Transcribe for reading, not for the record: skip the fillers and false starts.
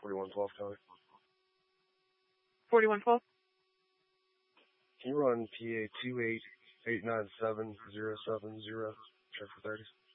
4112 County. 4112? Can you run PA 28897-070, check for 30s?